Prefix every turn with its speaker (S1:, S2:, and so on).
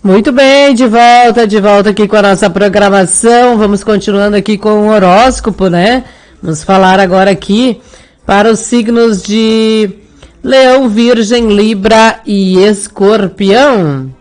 S1: Muito bem, de volta aqui com a nossa programação. Vamos continuando aqui com o horóscopo, né? Vamos falar agora aqui para os signos de Leão, Virgem, Libra e Escorpião.